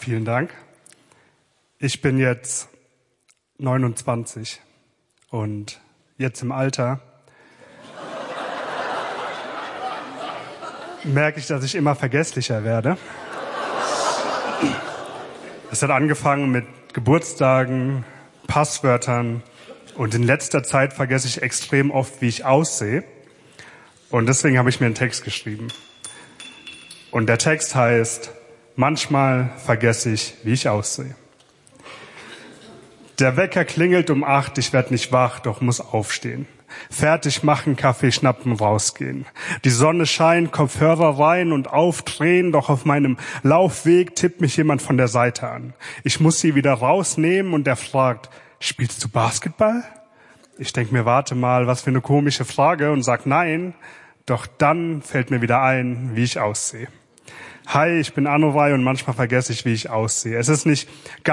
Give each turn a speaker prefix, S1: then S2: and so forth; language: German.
S1: Vielen Dank. Ich bin jetzt 29 und jetzt im Alter merke ich, dass ich immer vergesslicher werde. Es hat angefangen mit Geburtstagen, Passwörtern und in letzter Zeit vergesse ich extrem oft, wie ich aussehe. Und deswegen habe ich mir einen Text geschrieben. Und der Text heißt: Manchmal vergesse ich, wie ich aussehe. Der Wecker klingelt um 8, ich werd nicht wach, doch muss aufstehen. Fertig machen, Kaffee schnappen, rausgehen. Die Sonne scheint, Kopfhörer rein und aufdrehen, doch auf meinem Laufweg tippt mich jemand von der Seite an. Ich muss sie wieder rausnehmen und er fragt: Spielst du Basketball? Ich denk mir, warte mal, was für eine komische Frage, und sag nein. Doch dann fällt mir wieder ein, wie ich aussehe. Hi, ich bin Anorai und manchmal vergesse ich, wie ich aussehe. Es ist nicht